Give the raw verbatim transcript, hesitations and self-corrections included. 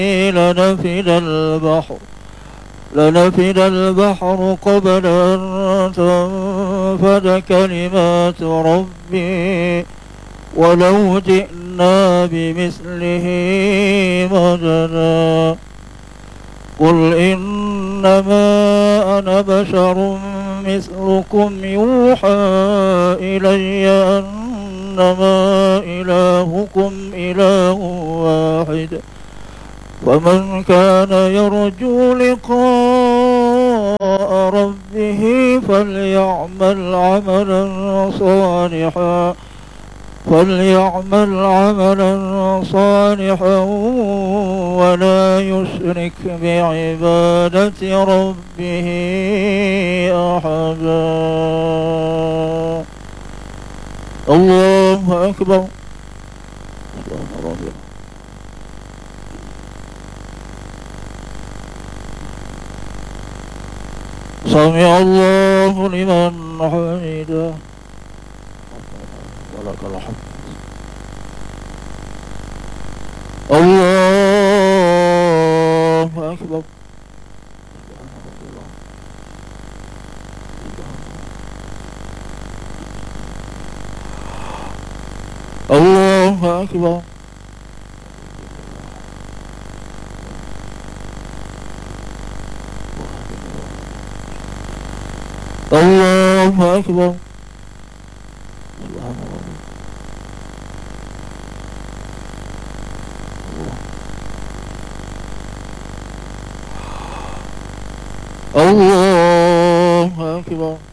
لنفد البحر لنفد البحر قبل أن تنفد كلمات ربي ولو جئنا بمثله مددا قل إنما أنا بشر مثلكم يوحى إلي أنما إلهكم إله واحد فمن كان يرجو لقاء ربه فليعمل عملا صالحا فليعمل عملا صالحا ولا يشرك بعبادة ربه أحدا. الله أكبر. سمع الله لمن حمده ولك الحمد. الله أكبر. الله أكبر. الله أكبر. الله أكبر.